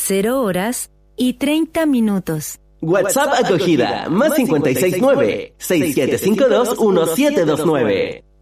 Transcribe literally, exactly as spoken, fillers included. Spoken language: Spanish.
cero horas y treinta minutos. WhatsApp acogida, más cinco seis nueve, seis siete cinco dos, uno siete dos nueve.